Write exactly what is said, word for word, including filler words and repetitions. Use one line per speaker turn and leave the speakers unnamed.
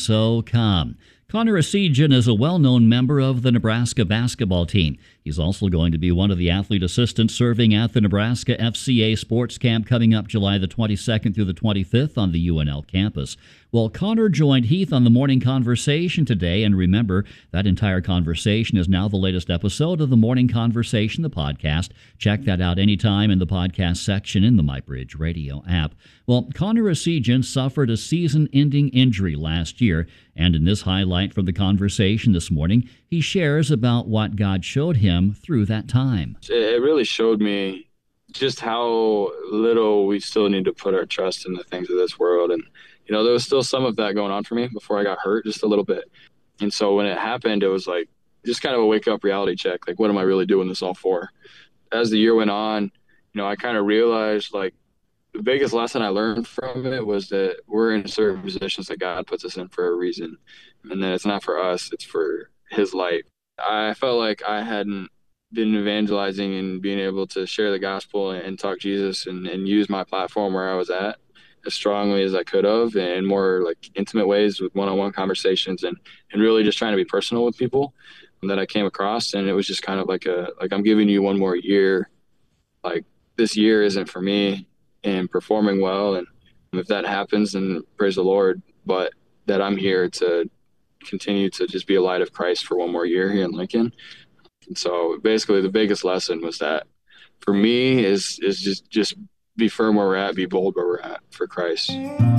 so come. Connor Essegian is a well-known member of the Nebraska basketball team. He's also going to be one of the athlete assistants serving at the Nebraska F C A Sports Camp coming up July the twenty-second through the twenty-fifth on the U N L campus. Well, Connor joined Heath on the Morning Conversation today, and remember, that entire conversation is now the latest episode of the Morning Conversation, the podcast. Check that out anytime in the podcast section in the MyBridge Radio app. Well, Connor Essegian suffered a season-ending injury last year, and in this highlight from the conversation this morning, he shares about what God showed him through that time.
It really showed me just how little we still need to put our trust in the things of this world. And, you know, there was still some of that going on for me before I got hurt, just a little bit. And so when it happened, it was like just kind of a wake-up reality check. Like, what am I really doing this all for? As the year went on, you know, I kind of realized, like, the biggest lesson I learned from it was that we're in certain positions that God puts us in for a reason. And that it's not for us, it's for his light. I felt like I hadn't been evangelizing and being able to share the gospel and talk Jesus and, and use my platform where I was at as strongly as I could have, and more like intimate ways with one-on-one conversations, and, and really just trying to be personal with people that I came across. And it was just kind of like a, like, I'm giving you one more year. Like, this year isn't for me, and performing well. And if that happens, then praise the Lord, but that I'm here to continue to just be a light of Christ for one more year here in Lincoln. And so basically the biggest lesson was that for me is, is just, just be firm where we're at, be bold where we're at for Christ.